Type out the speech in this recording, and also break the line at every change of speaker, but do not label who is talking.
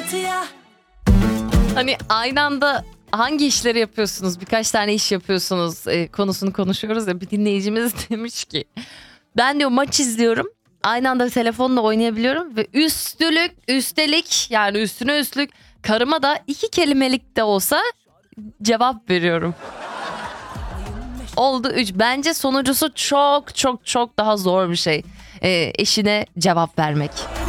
Hani aynı anda hangi işleri yapıyorsunuz? Birkaç tane iş yapıyorsunuz konusunu konuşuyoruz ya. Bir dinleyicimiz demiş ki ben diyor maç izliyorum. Aynı anda telefonla oynayabiliyorum ve üstelik yani üstüne üstlük karıma da 2 kelimelik de olsa cevap veriyorum. Oldu 3. Bence sonuncusu çok çok çok daha zor bir şey. Eşine cevap vermek.